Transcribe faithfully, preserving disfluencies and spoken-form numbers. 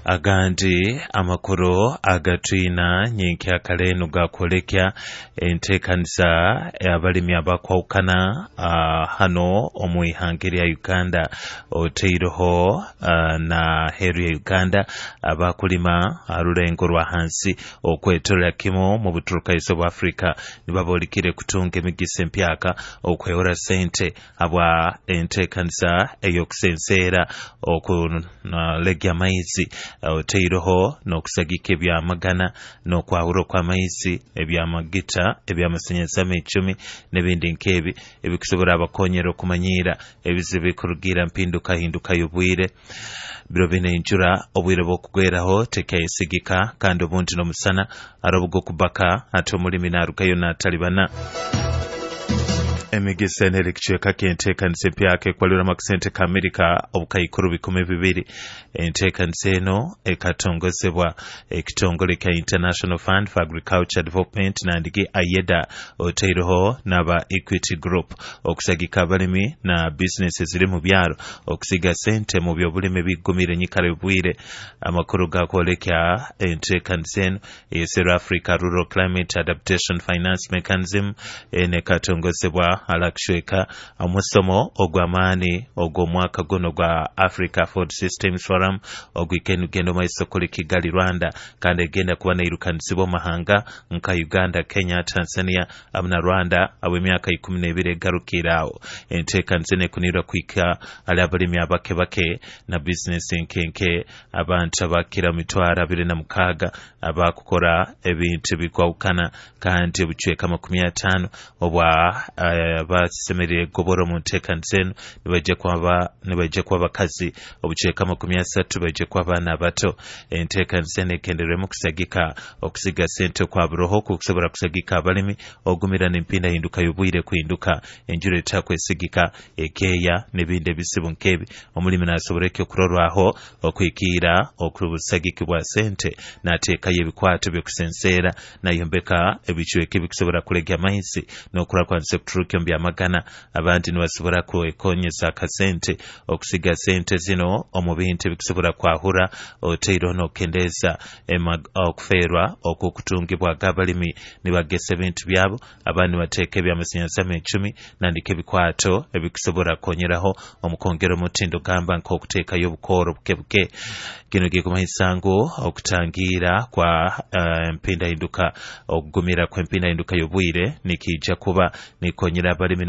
agandi amakuru agatwina nyenke akalenu gakolekya entekanisa abalimi abakwawukana uh, hano omwihanga lya Uganda oteiroho uh, na heru ya Uganda abakulima alulengo lwa hansi okwetolera kimo mu buturukaiso bwa Afrika nibabolikire kutunga emigisa empyaka okwewora sente abwa entekanisa eyokusensera okulegya amaizi oteiroho n'okusagika ebyamagana n'okwawula kw'amaizi ebyamagita ebyamasenyeza icumi n'ebindi nkebi ebikusobola abakonyera okumanyira ebizibu bikurugira mpinduka hinduka y'obwire biro bine enjura obwire bw'okugweraho tekyayesigika kandi obundi n'omusana arabugo kubaka ate omulimi n'arugayo n'atalibana emigisa n'erikicweka k'enteekanisa empyaka ekwalira amakisente ka Amerika obukayikuru bikumi bibiri enteekanisa eno ekatongozebwa ekitongole kya International Fund for Agriculture Development nandigi ayeda oteiroho n'aba Equity Group okusagika abalimi na business ziri mu byaro okusiga sente mu byobulimi bigumire nyikale bwire amakuru gakolekya enteekanisa eno eyesero Africa Rural Climate Adaptation Finance Mechanism ene katongozebwa alakshweka amusomo ogwamani ogw'omwaka guno gwa Africa Food Systems Forum ogwikenu gendo maisokole Kigali Rwanda kandi egenda kuba nairukanisibwa mahanga nka Uganda Kenya Tanzania abna Rwanda ab'emyaka ikumi n'ebiri egarukirawo enteekanisa nekunirwa kwika ali abalimi abake bake na business nkenke abantu abakira mitwaro abiri na mukaaga abakukora ebintu bikwawukana kandi obucweka makumi atano obwa uh, basemerere goboro mu nteekanisa eno nibaje kwaba nibaje kw'abakazi obucweka makumi asatu baje kw'abaana abato enteekanisa eno ekenderemu kusagika okusiga sente kwa buroho kukusobola kusagika abalimi ogumira n'empinda hinduka y'obwire kuhinduka enjura etakwesigika ekeya n'ebindi ebisibu nkebi omulimi n'asobola ekyo kurorwaho okwikiira okusagikibwa sente n'ateekayo ebikwato by'okusensera nayombeka ebicweka ebikusobola kulegya amaizi n'okulakwanisa okuturukya mu byamagana abandi nibasobola kwekonyeza akasente okusiga sente zino omu bintu ebikusobola kwahura oteiro n'okendeza okufeerwa okukutungibwa ag'abalimi nibagesa ebintu byabo abandi bateeka ebyamasenyeza icumi nandika ebikwato ebikusobola konyeraho omukongera omutindo gamba nk'okuteekayo obukooro bukebuke gino gekumaisango okutangira kwa uh, empinda hinduka okugumira kw'empinda hinduka y'obwire nikija kuba nikonyera abalimi